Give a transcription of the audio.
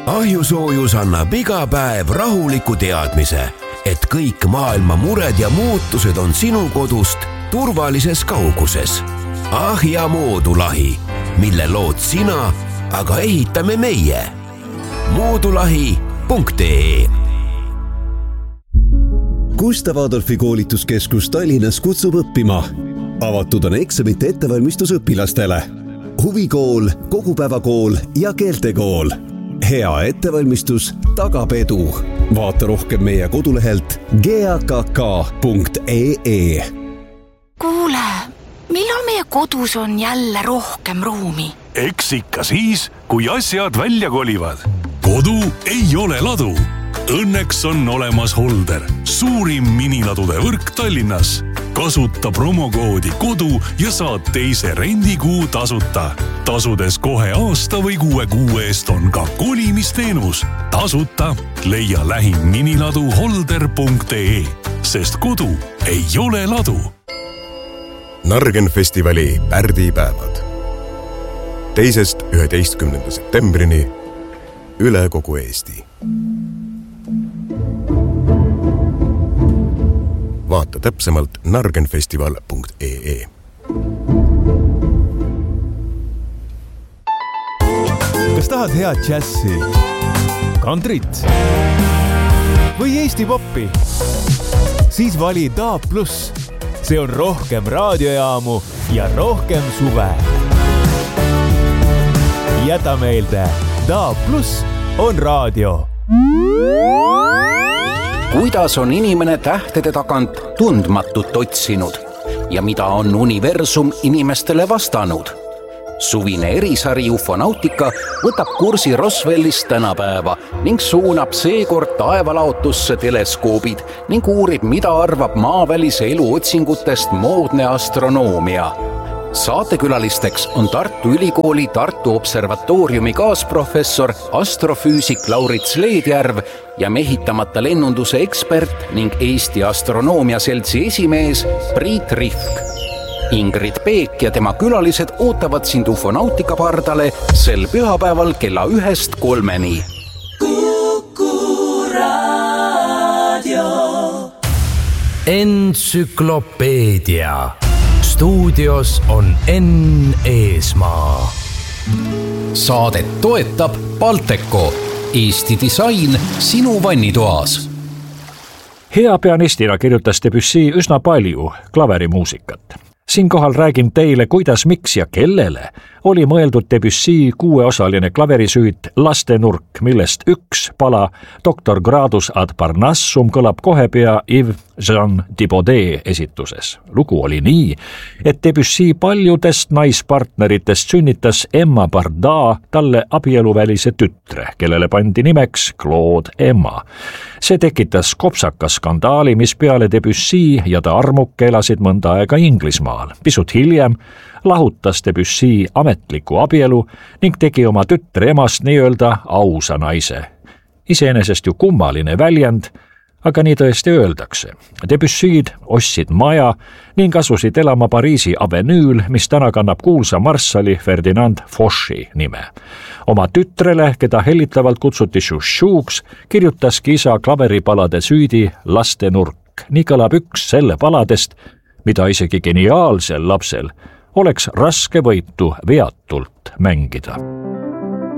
Ahjusoojus annab iga päev rahuliku teadmise, et kõik maailma mured ja muutused on sinu kodust turvalises kauguses. Ahja moodulahi, mille lood sina, aga ehitame meie. moodulahi.ee Gustav Adolfi koolituskeskus Tallinnas kutsub õppima. Avatud on eksamite ettevalmistus õpilastele. Huvikool, kogupäevakool ja keeltekool. Hea ettevalmistus tagab edu. Vaata rohkem meie kodulehelt gakk.ee. Kuule, millal meie kodus on jälle rohkem ruumi? Eks ikka siis, kui asjad välja kolivad. Kodu ei ole ladu. Õnneks on olemas Holder, suurim miniladude võrk Tallinnas. Kasuta promokoodi kodu ja saad teise rendikuu tasuta. Tasudes kohe aasta või 6 kuu eest on ka kolimisteenus. Tasuta leia lähim miniladu holder.ee, sest kodu ei ole ladu. Nargenfestivali pärdipäevad. 2.–11. septembrini üle kogu Eesti. Vaata täpsemalt nargenfestival.ee. Kas tahad head džässi, kantrit või Eesti poppi? Siis vali DAB+. See on rohkem raadiojaamu ja rohkem suve. Jäta meelde, DAB+ on raadio. Kuidas on inimene tähtede tagant tundmatut otsinud ja mida on universum inimestele vastanud? Suvine erisari Ufonautika võtab kursi Roswellist tänapäeva ning suunab seekord taevalaotusse teleskoobid ning uurib, mida arvab maavälise elu otsingutest moodne astronoomia. Saatekülalisteks on Tartu Ülikooli Tartu Observatooriumi kaasprofessor astrofüüsik Laurits Leedjärv ja mehitamata lennunduse ekspert ning Eesti Astronoomia Seltsi esimees Priit Rihk. Ingrid Peek ja tema külalised ootavad sind Ufonautika pardale sel pühapäeval kella 1-3. Kuku Raadio. Entsüklopeedia. Stuudios on Enn Eesmaa. Saadet toetab Balteco. Eesti disain sinu vannitoas. Hea pianistina kirjutas Debussy üsna palju klaverimuusikat. Siinkohal räägin teile, kuidas, miks ja kellele oli mõeldud Debussy 6-osaline klaverisüüt Lastenurk, millest üks pala Dr. Gradus ad Parnassum kõlab kohe pea Yves Jean Thibaudet esituses. Lugu oli nii, et Debussy paljudest naispartneritest sünnitas Emma Barda talle abieluvälise tütre, kellele pandi nimeks Claude Emma. See tekitas kopsaka skandaali, mis peale Debussy ja ta armuke elasid mõnda aega Inglismaal. Pisut hiljem lahutas Debussy ametliku abielu ning tegi oma tütre emast nii-öelda ausa naise. Iseenesest ju kummaline väljend, aga nii tõesti öeldakse. Debussyd ostsid maja ning asusid elama Pariisi avenüül, mis täna kannab kuulsa marssali Ferdinand Fochi nime. Oma tütrele, keda hellitavalt kutsuti Chouchouks, kirjutaski isa klaveripalade süüdi Lastenurk. Nii kõlab üks selle paladest, mida isegi geniaalsel lapsel oleks raske võitu veatult mängida.